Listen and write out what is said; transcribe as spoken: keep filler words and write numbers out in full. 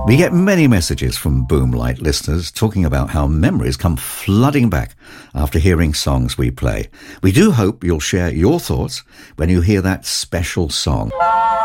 We get many messages from Boomlight listeners talking about how memories come flooding back after hearing songs we play. We do hope you'll share your thoughts when you hear that special song.